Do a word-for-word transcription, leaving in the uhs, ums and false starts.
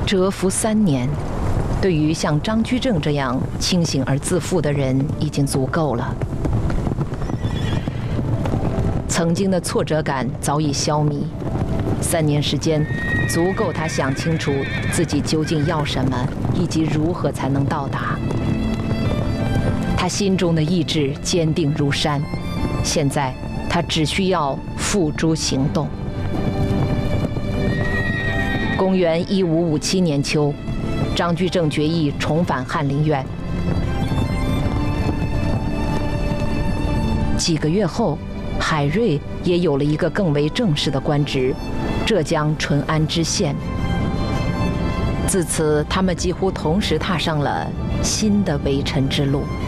蛰伏三年，对于像张居正这样清醒而自负的人已经足够了。曾经的挫折感早已消弭，三年时间足够他想清楚自己究竟要什么，以及如何才能到达。他心中的意志坚定如山，现在他只需要付诸行动。公元一五五七年秋，张居正决意重返翰林院。几个月后，海瑞也有了一个更为正式的官职——浙江淳安知县。自此，他们几乎同时踏上了新的为臣之路。